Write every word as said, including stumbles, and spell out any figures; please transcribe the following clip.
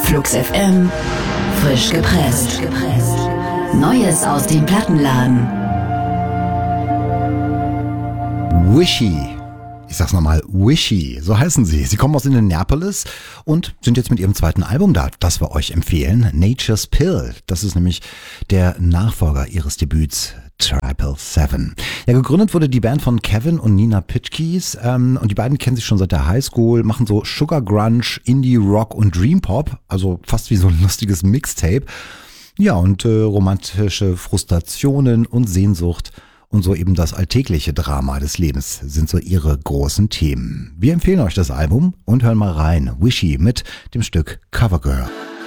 Flux F M, frisch gepresst. Neues aus dem Plattenladen. Wishy. Ich sag's nochmal, Wishy, so heißen sie. Sie kommen aus Indianapolis und sind jetzt mit ihrem zweiten Album da, das wir euch empfehlen. Nature's Pill. Das ist nämlich der Nachfolger ihres Debüts Triple Seven. Ja, gegründet wurde die Band von Kevin und Nina Pitchkis ähm, und die beiden kennen sich schon seit der Highschool, machen so Sugar Grunge, Indie Rock und Dream Pop, also fast wie so ein lustiges Mixtape. Ja, und äh, romantische Frustrationen und Sehnsucht und so eben das alltägliche Drama des Lebens sind so ihre großen Themen. Wir empfehlen euch das Album und hören mal rein. Wishy mit dem Stück Covergirl.